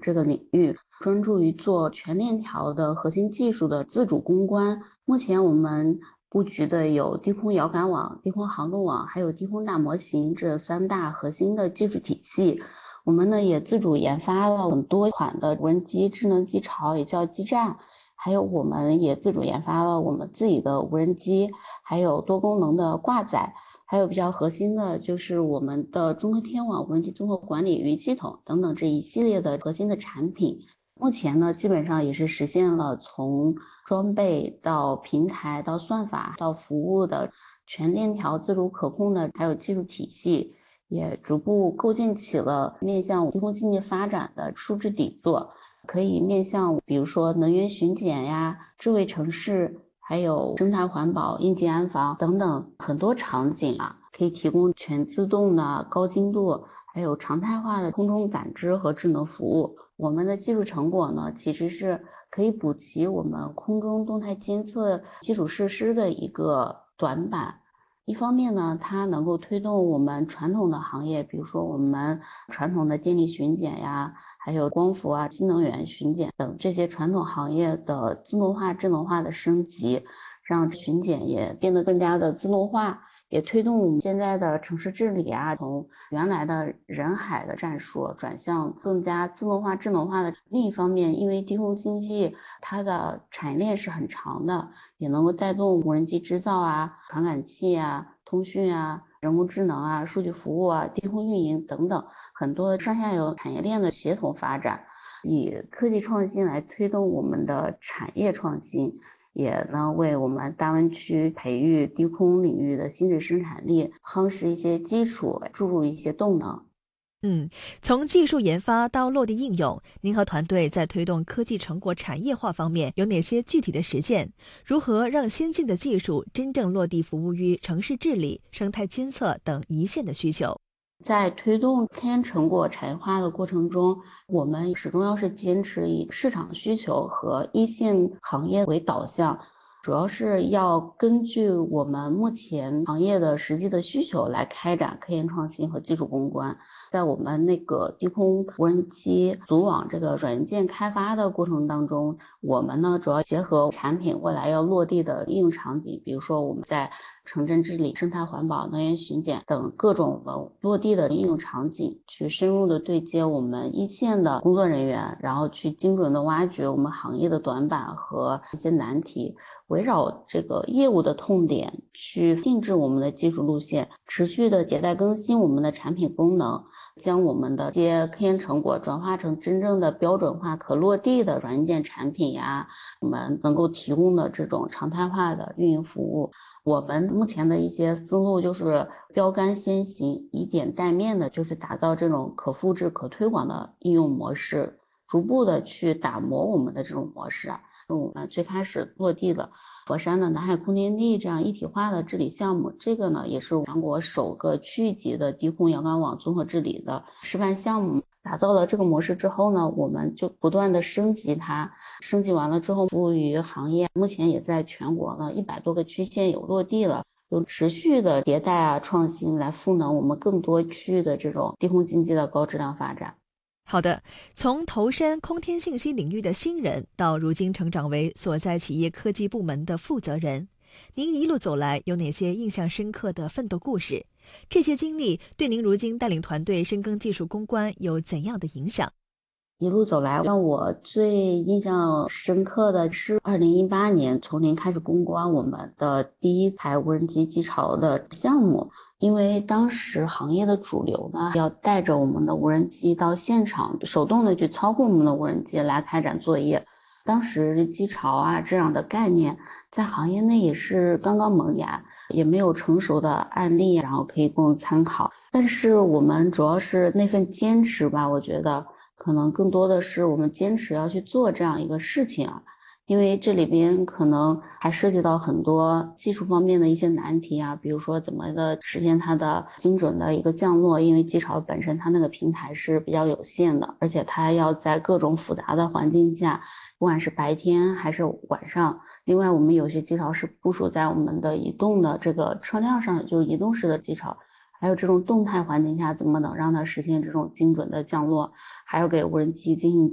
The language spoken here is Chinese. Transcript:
这个领域，专注于做全链条的核心技术的自主攻关。目前我们布局的有低空遥感网、低空航动网，还有低空大模型这3大核心的技术体系。我们呢也自主研发了很多款的无人机、智能机巢，也叫基站。还有我们也自主研发了我们自己的无人机，还有多功能的挂载，还有比较核心的就是我们的中科天网无人机综合管理云系统等等这一系列的核心的产品。目前呢，基本上也是实现了从装备到平台到算法到服务的全链条自主可控的，还有技术体系，也逐步构建起了面向低空经济发展的数字底座。可以面向比如说能源巡检呀、智慧城市，还有生态环保、应急安防等等很多场景啊，可以提供全自动的高精度，还有常态化的空中感知和智能服务。我们的技术成果呢，其实是可以补齐我们空中动态监测基础设施的一个短板。一方面呢，它能够推动我们传统的行业，比如说我们传统的电力巡检呀，还有光伏啊、新能源巡检等这些传统行业的自动化、智能化的升级，让巡检也变得更加的自动化，也推动我们现在的城市治理啊，从原来的人海的战术转向更加自动化、智能化的。另一方面，因为低空经济它的产业链是很长的，也能够带动无人机制造啊、传感器啊、通讯啊、人工智能啊、数据服务啊、低空运营等等很多上下游产业链的协同发展，以科技创新来推动我们的产业创新，也能为我们大湾区培育低空领域的新质生产力夯实一些基础，注入一些动能。 从技术研发到落地应用，您和团队在推动科技成果产业化方面有哪些具体的实践？如何让先进的技术真正落地服务于城市治理、生态监测等一线的需求？ 在推动科研成果产业化的过程中，我们始终要是坚持以市场需求和一线行业为导向，主要是要根据我们目前行业的实际的需求来开展科研创新和技术攻关。在我们那个低空无人机组网这个软件开发的过程当中，我们呢主要结合产品未来要落地的应用场景，比如说我们在城镇治理、生态环保、能源巡检等各种落地的应用场景，去深入的对接我们一线的工作人员，然后去精准的挖掘我们行业的短板和一些难题，围绕这个业务的痛点去定制我们的技术路线，持续的迭代更新我们的产品功能，将我们的这些科研成果转化成真正的标准化可落地的软件产品呀，我们能够提供的这种常态化的运营服务。我们目前的一些思路就是标杆先行，以点带面的，就是打造这种可复制、可推广的应用模式，逐步的去打磨我们的这种模式啊。我们最开始落地了佛山的南海空天地这样一体化的治理项目，这个呢也是全国首个区域级的低空遥感网综合治理的示范项目。打造了这个模式之后呢，我们就不断的升级它，升级完了之后服务于行业，目前也在全国呢100多个区县有落地了，有持续的迭代啊创新来赋能我们更多区域的这种低空经济的高质量发展。 好的，从投身空天信息领域的新人，到如今成长为所在企业科技部门的负责人，您一路走来有哪些印象深刻的奋斗故事？这些经历对您如今带领团队深耕技术攻关有怎样的影响？ 一路走来，让我最印象深刻的是2018年从零开始攻关我们的第一台无人机机巢的项目。因为当时行业的主流呢，要带着我们的无人机到现场，手动的去操控我们的无人机来开展作业。当时机巢啊这样的概念在行业内也是刚刚萌芽，也没有成熟的案例，然后可以供参考。但是我们主要是那份坚持吧，我觉得可能更多的是我们坚持要去做这样一个事情啊，因为这里边可能还涉及到很多技术方面的一些难题啊，比如说怎么的实现它的精准的一个降落，因为机巢本身它那个平台是比较有限的，而且它要在各种复杂的环境下，不管是白天还是晚上。另外我们有些机巢是部署在我们的移动的这个车辆上，就是移动式的机巢，还有这种动态环境下怎么能让它实现这种精准的降落，还要给无人机进行